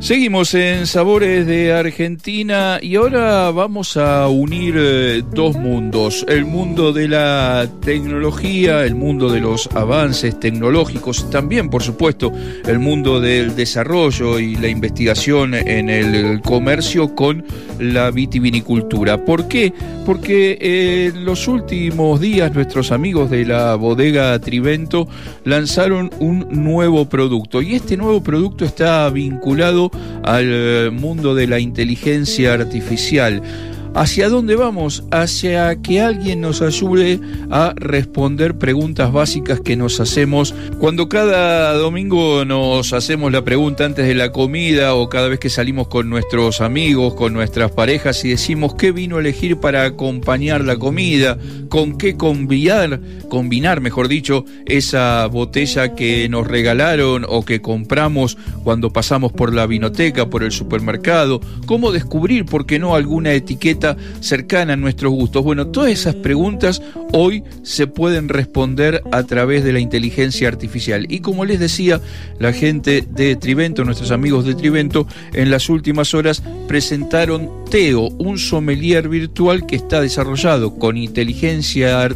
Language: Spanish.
Seguimos en Sabores de Argentina y ahora vamos a unir dos mundos, el mundo de la tecnología, el mundo de los avances tecnológicos, también por supuesto el mundo del desarrollo y la investigación en el comercio con la vitivinicultura. ¿Por qué? Porque en los últimos días nuestros amigos de la bodega Trivento lanzaron un nuevo producto y este nuevo producto está vinculado al mundo de la inteligencia artificial. ¿Hacia dónde vamos? Hacia que alguien nos ayude a responder preguntas básicas que nos hacemos cuando cada domingo nos hacemos la pregunta antes de la comida o cada vez que salimos con nuestros amigos, con nuestras parejas y decimos qué vino elegir para acompañar la comida, con qué combinar, mejor dicho, esa botella que nos regalaron o que compramos cuando pasamos por la vinoteca, por el supermercado, cómo descubrir, por qué no, alguna etiqueta cercana a nuestros gustos. Bueno, todas esas preguntas hoy se pueden responder a través de la inteligencia artificial. Y como les decía, la gente de Trivento, nuestros amigos de Trivento, en las últimas horas presentaron Teo, un sommelier virtual que está desarrollado con inteligencia artificial